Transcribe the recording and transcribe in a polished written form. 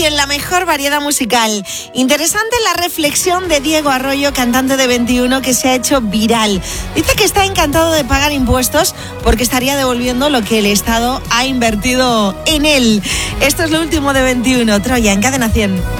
en la mejor variedad musical. Interesante la reflexión de Diego Arroyo, cantante de 21, que se ha hecho viral. Dice que está encantado de pagar impuestos porque estaría devolviendo lo que el Estado ha invertido en él. Esto es lo último de 21, Troya, en Cadena 100.